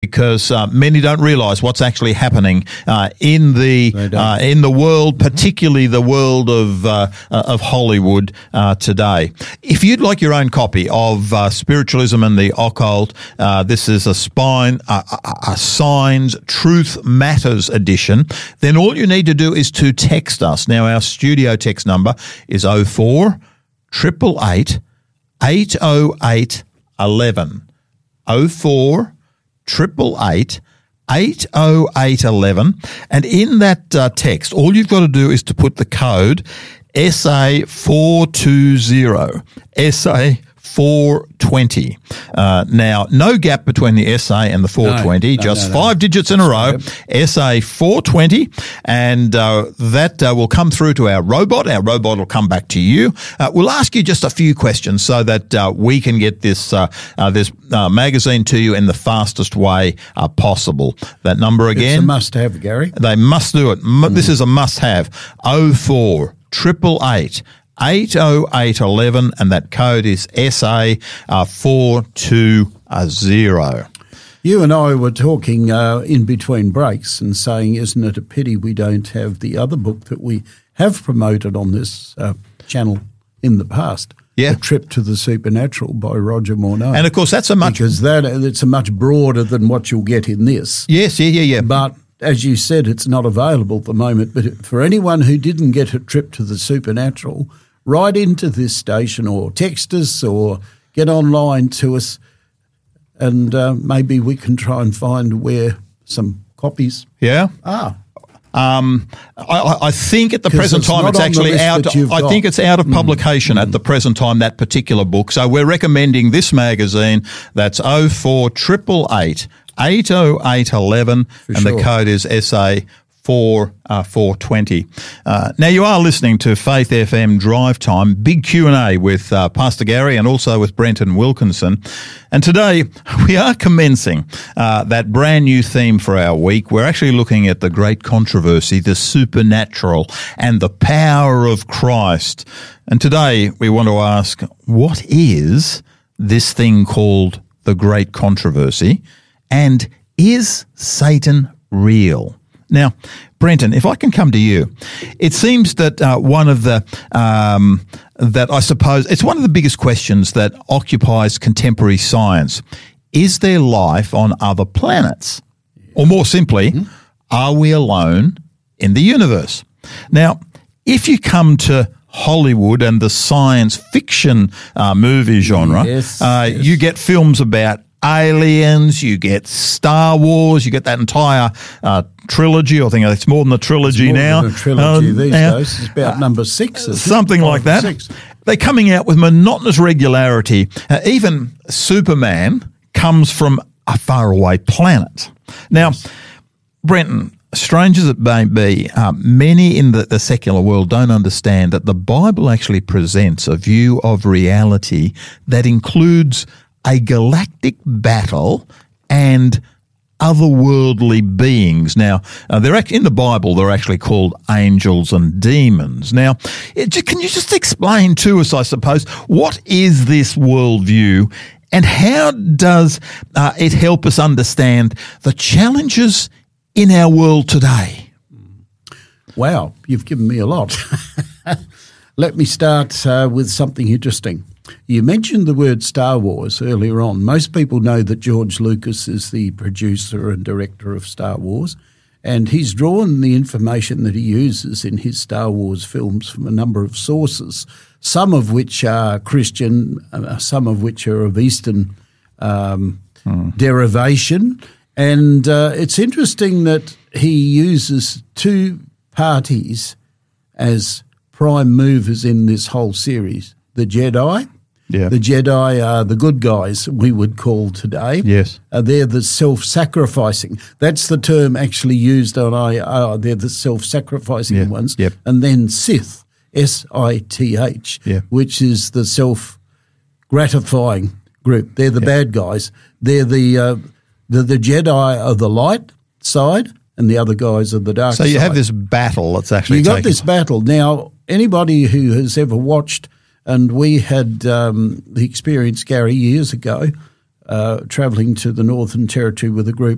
because many don't realise what's actually happening in the world, particularly the world of Hollywood today. If you'd like your own copy of Spiritualism and the Occult, this is a Signs Truth Matters edition, then all you need to do is to text us. Now, our studio text number is 04 888 808 11. 04 888 80811, and in that text, all you've got to do is to put the code SA420, SA420. Now, no gap between the SA and the 420, just 5 digits in a row, SA420, and that will come through to our robot. Our robot will come back to you. We'll ask you just a few questions so that we can get this magazine to you in the fastest way possible. That number again? It's a must-have, Gary. They must do it. This is a must-have. 04 888 80811, and that code is SA420. You and I were talking in between breaks and saying, isn't it a pity we don't have the other book that we have promoted on this channel in the past? Yeah. A Trip to the Supernatural by Roger Morneau. And of course, that's because it's a much broader than what you'll get in this. Yes, yeah. But as you said, it's not available at the moment. But for anyone who didn't get A Trip to the Supernatural, write into this station or text us or get online to us, and maybe we can try and find where some copies are. I think at the present time it's actually out. I think it's out of publication at the present time, that particular book. So we're recommending this magazine. That's 04 888 80811, and the code is SA420. Now, you are listening to Faith FM Drive Time, big Q&A with Pastor Gary and also with Brenton Wilkinson. And today we are commencing that brand new theme for our week. We're actually looking at the great controversy, the supernatural and the power of Christ. And today we want to ask, what is this thing called the great controversy? And is Satan real? Now, Brenton, if I can come to you, it seems that one of the that I suppose it's one of the biggest questions that occupies contemporary science: is there life on other planets, or more simply, are we alone in the universe? Now, if you come to Hollywood and the science fiction movie genre, you get films about aliens, you get Star Wars, you get that entire trilogy. I think it's more than a trilogy now. Than a trilogy these days. It's about number 6. Something like that. 6. They're coming out with monotonous regularity. Even Superman comes from a faraway planet. Now, Brenton, strange as it may be, many in the secular world don't understand that the Bible actually presents a view of reality that includes a galactic battle and otherworldly beings. Now, they're in the Bible, they're actually called angels and demons. Now, can you just explain to us, I suppose, what is this worldview and how does it help us understand the challenges in our world today? Wow, you've given me a lot. Let me start with something interesting. You mentioned the word Star Wars earlier on. Most people know that George Lucas is the producer and director of Star Wars, and he's drawn the information that he uses in his Star Wars films from a number of sources, some of which are Christian, some of which are of Eastern derivation. And it's interesting that he uses two parties as prime movers in this whole series. The Jedi. Yeah. The Jedi are the good guys, we would call today. Yes. They're the self-sacrificing. That's the term actually used on they're the self-sacrificing ones. Yep. And then Sith, S-I-T-H, which is the self-gratifying group. They're the bad guys. They're the Jedi of the light side, and the other guys are the dark side. So you have this battle that's actually taking place. You got this battle. Now, anybody who has ever watched, and we had the experience, Gary, years ago, travelling to the Northern Territory with a group